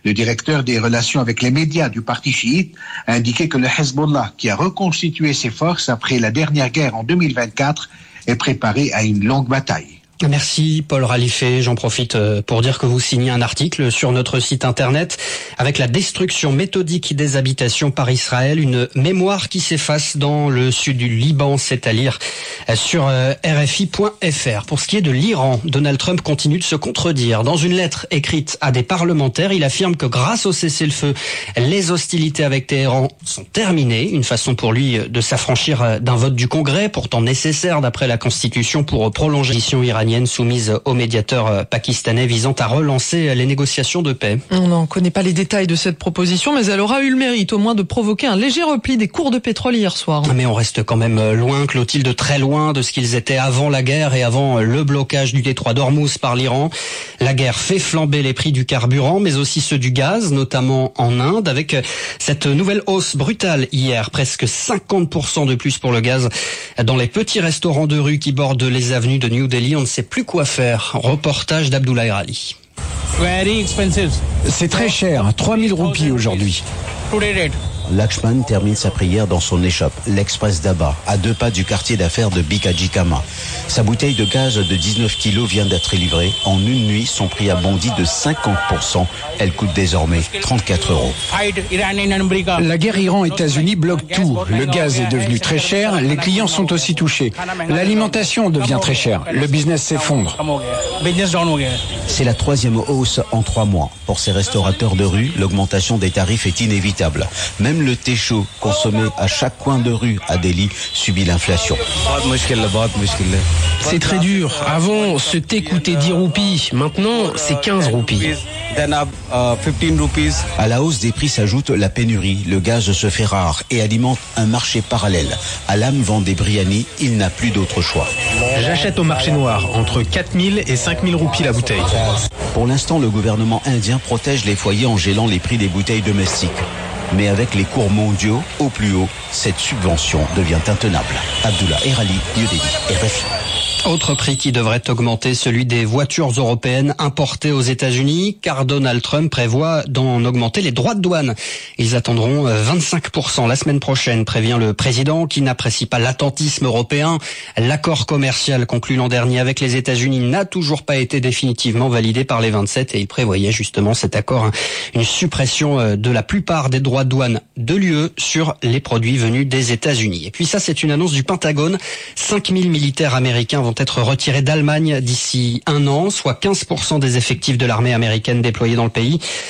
Le directeur des relations avec les médias du parti chiite a indiqué que le Hezbollah, qui a reconstitué ses forces après la dernière guerre en 2024, est préparé à une longue bataille. Merci Paul Ralifé. J'en profite pour dire que vous signez un article sur notre site internet avec la destruction méthodique des habitations par Israël, une mémoire qui s'efface dans le sud du Liban, c'est à lire sur RFI.fr. Pour ce qui est de l'Iran, Donald Trump continue de se contredire. Dans une lettre écrite à des parlementaires, il affirme que grâce au cessez-le-feu, les hostilités avec Téhéran sont terminées. Une façon pour lui de s'affranchir d'un vote du Congrès, pourtant nécessaire d'après la Constitution pour prolonger la mission iranienne soumise au médiateur pakistanais visant à relancer les négociations de paix. On n'en connaît pas les détails de cette proposition, mais elle aura eu le mérite au moins de provoquer un léger repli des cours de pétrole hier soir. Mais on reste quand même loin, Clotilde, très loin de ce qu'ils étaient avant la guerre et avant le blocage du détroit d'Ormuz par l'Iran. La guerre fait flamber les prix du carburant, mais aussi ceux du gaz, notamment en Inde, avec cette nouvelle hausse brutale hier, presque 50% de plus pour le gaz. Dans les petits restaurants de rue qui bordent les avenues de New Delhi, on ne sait plus quoi faire. Reportage d'Abdoulaye Rali. C'est très cher, 3000 roupies aujourd'hui. Lakshman termine sa prière dans son échoppe, l'Express d'Abba, à 2 pas du quartier d'affaires de Bikaji Kama. Sa bouteille de gaz de 19 kilos vient d'être livrée. En une nuit, son prix a bondi de 50%. Elle coûte désormais 34 €. La guerre Iran-États-Unis bloque tout. Le gaz est devenu très cher, les clients sont aussi touchés. L'alimentation devient très chère, le business s'effondre. C'est la 3e hausse en 3 mois. Pour ces restaurateurs de rue, l'augmentation des tarifs est inévitable. Même le thé chaud, consommé à chaque coin de rue à Delhi, subit l'inflation. C'est très dur. Avant, ce thé coûtait 10 roupies. Maintenant, c'est 15 roupies. À la hausse des prix s'ajoute la pénurie. Le gaz se fait rare et alimente un marché parallèle. Alam vend des briani, il n'a plus d'autre choix. J'achète au marché noir entre 4000 et 5000 roupies la bouteille. Pour l'instant, le gouvernement indien protège les foyers en gelant les prix des bouteilles domestiques. Mais avec les cours mondiaux au plus haut, cette subvention devient intenable. Abdullah Erali, New Delhi, RFI. Autre prix qui devrait augmenter, celui des voitures européennes importées aux États-Unis, car Donald Trump prévoit d'en augmenter les droits de douane. Ils attendront 25% la semaine prochaine, prévient le président, qui n'apprécie pas l'attentisme européen. L'accord commercial conclu l'an dernier avec les États-Unis n'a toujours pas été définitivement validé par les 27 et il prévoyait justement cet accord une suppression de la plupart des droits de douane de l'UE sur les produits venus des États-Unis. Et puis ça, c'est une annonce du Pentagone. 5000 militaires américains vont être retirés d'Allemagne d'ici 1 an, soit 15% des effectifs de l'armée américaine déployés dans le pays.